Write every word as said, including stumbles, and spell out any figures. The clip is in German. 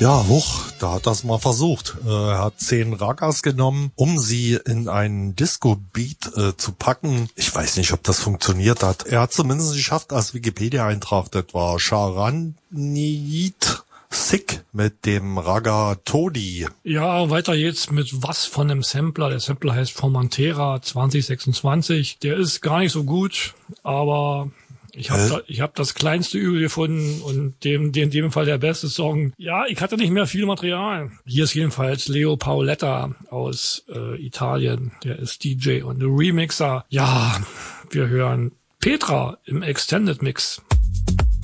Ja, hoch, da hat das mal versucht. Er hat zehn Ragas genommen, um sie in einen Disco-Beat äh, zu packen. Ich weiß nicht, ob das funktioniert hat. Er hat zumindest geschafft, als Wikipedia-Eintrag, das war Charanit Sick mit dem Raga Todi. Ja, weiter jetzt mit was von einem Sampler. Der Sampler heißt Formentera zwanzig sechsundzwanzig. Der ist gar nicht so gut, aber ich habe da, ich hab das kleinste Übel gefunden und dem, dem, in dem Fall der beste Song. Ja, ich hatte nicht mehr viel Material. Hier ist jedenfalls Leo Paoletta aus äh, Italien. Der ist D J und Remixer. Ja, wir hören Petra im Extended Mix.